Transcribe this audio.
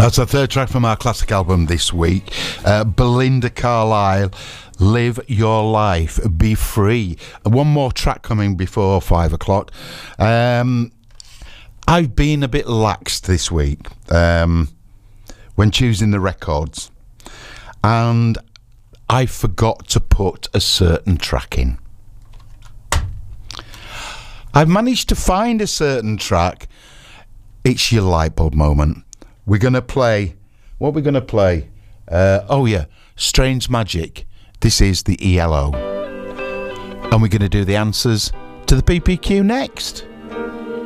That's the third track from our classic album this week. Belinda Carlisle, Live Your Life, Be Free. One more track coming before 5 o'clock. I've been a bit lax this week when choosing the records, and I forgot to put a certain track in. I've managed to find a certain track. It's your light bulb moment. We're going to play... What are we going to play? Strange Magic. This is the ELO. And we're going to do the answers to the PPQ next.